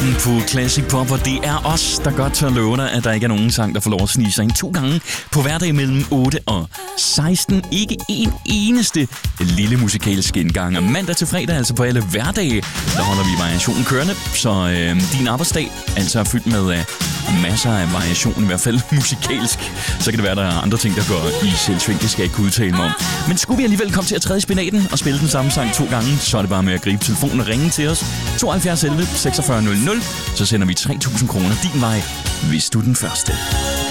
Aften på Classic Pop, og det er os, der godt tør love dig, at der ikke er nogen sang, der får lov at snige sig ind 2 gange på hverdag mellem 8 og 16. Ikke en eneste lille musikalsk indgang. Og mandag til fredag, altså på alle hverdage, der holder vi variationen kørende, så din arbejdsdag altså er fyldt med masser af variation, i hvert fald musikalsk. Så kan det være, der er andre ting, der går i selvsving, det skal jeg ikke udtale mig om. Men skulle vi alligevel komme til at træde i spinaten og spille den samme sang 2 gange, så er det bare med at gribe telefonen og ringe til os. 72 11 46 00, så sender vi 3.000 kroner din vej, hvis du er den første.